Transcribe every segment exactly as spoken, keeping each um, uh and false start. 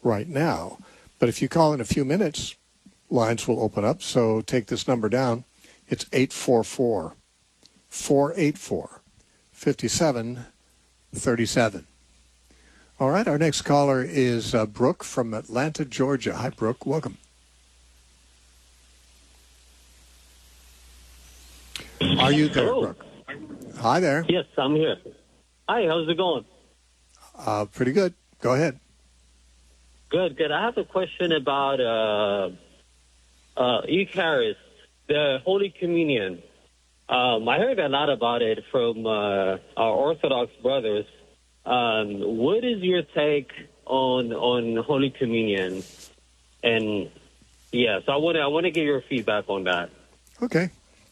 right now. But if you call in a few minutes, lines will open up. So take this number down. It's eight four four, four eight four, five seven three seven. All right, our next caller is uh, Brooke from Atlanta, Georgia. Hi, Brooke. Welcome. Are you there, Hello. Brooke? Hi there. Yes, I'm here. Hi, how's it going? Uh, pretty good. Go ahead. Good, good. I have a question about uh, uh, Eucharist, the Holy Communion. Um, I heard a lot about it from uh, our Orthodox brothers. Um, what is your take on on Holy Communion? And yeah, so I want to I want to get your feedback on that. Okay.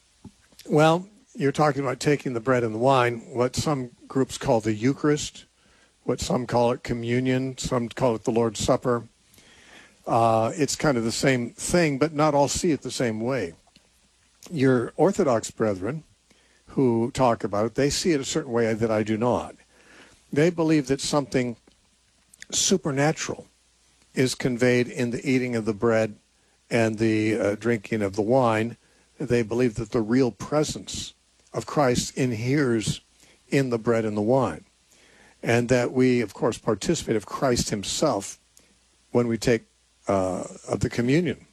Well, you're talking about taking the bread and the wine, what some groups call the Eucharist, what some call it communion, some call it the Lord's Supper. Uh, it's kind of the same thing, but not all see it the same way. Your Orthodox brethren who talk about it, they see it a certain way that I do not. They believe that something supernatural is conveyed in the eating of the bread and the uh, drinking of the wine. They believe that the real presence of Christ inheres in the bread and the wine, and that we, of course, participate of Christ himself when we take uh, of the communion.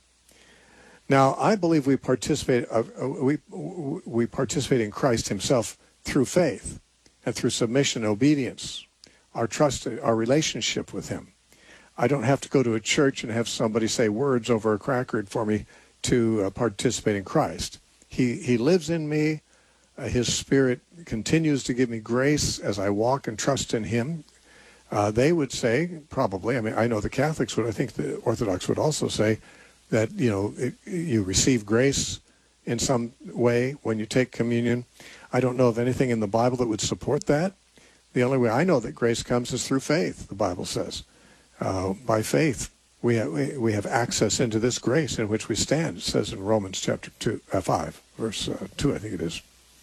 Now, I believe we participate of, uh, we we participate in Christ himself through faith and through submission and obedience, our trust, our relationship with him. I don't have to go to a church and have somebody say words over a cracker for me to uh, participate in Christ. He he lives in me. Uh, his Spirit continues to give me grace as I walk and trust in him. Uh, they would say, probably, I mean, I know the Catholics would, I think the Orthodox would also say that, you know, it, you receive grace in some way when you take communion. I don't know of anything in the Bible that would support that. The only way I know that grace comes is through faith, the Bible says. Uh, by faith, we have, we have access into this grace in which we stand. It says in Romans chapter two, uh, five, verse uh, two, I think it is,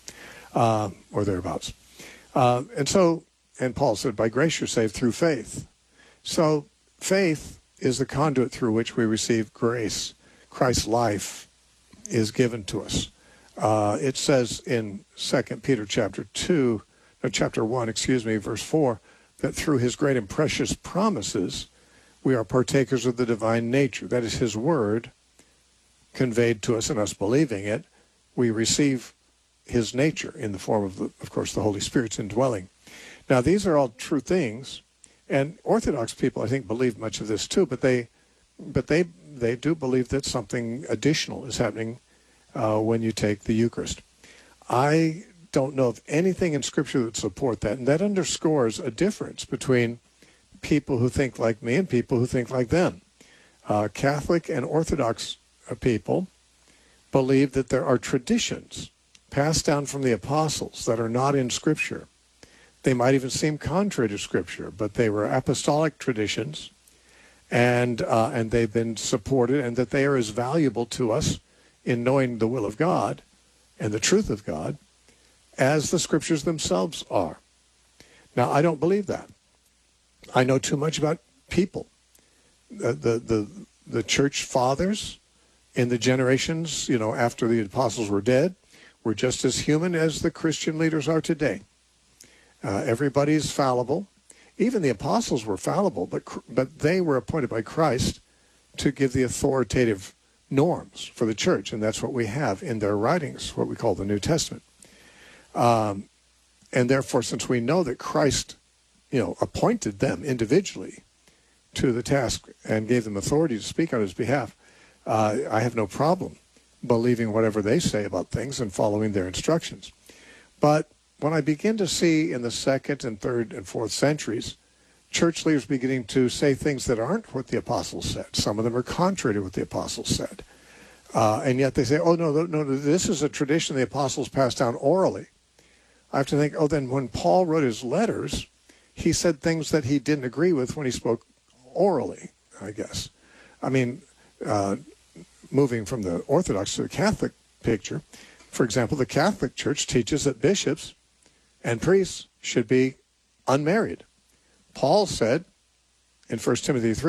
uh, or thereabouts. Uh, and so, and Paul said, by grace you're saved through faith. So faith is the conduit through which we receive grace. Christ's life is given to us. Uh, it says in Second Peter chapter two, no, chapter one, excuse me, verse four, that through his great and precious promises, we are partakers of the divine nature. That is his word conveyed to us and us believing it. We receive his nature in the form of, the, of course, the Holy Spirit's indwelling. Now, these are all true things, and Orthodox people, I think, believe much of this too, but they but they, they do believe that something additional is happening uh, when you take the Eucharist. I don't know of anything in Scripture that support that, and that underscores a difference between people who think like me and people who think like them. Uh, Catholic and Orthodox people believe that there are traditions passed down from the apostles that are not in Scripture. They might even seem contrary to Scripture, but they were apostolic traditions, and uh, and they've been supported, and that they are as valuable to us in knowing the will of God and the truth of God as the Scriptures themselves are. Now, I don't believe that. I know too much about people. The, the the the church fathers in the generations, you know, after the apostles were dead, were just as human as the Christian leaders are today. Uh, everybody's fallible. Even the apostles were fallible, but but they were appointed by Christ to give the authoritative norms for the church, and that's what we have in their writings, what we call the New Testament. Um, and therefore, since we know that Christ, you know, appointed them individually to the task and gave them authority to speak on his behalf, uh, I have no problem believing whatever they say about things and following their instructions. But when I begin to see in the second and third and fourth centuries, church leaders beginning to say things that aren't what the apostles said, some of them are contrary to what the apostles said, uh, and yet they say, oh, no, no, no, this is a tradition the apostles passed down orally. I have to think, oh, then when Paul wrote his letters, he said things that he didn't agree with when he spoke orally, I guess. I mean, uh, moving from the Orthodox to the Catholic picture, for example, the Catholic Church teaches that bishops and priests should be unmarried. Paul said in First Timothy three,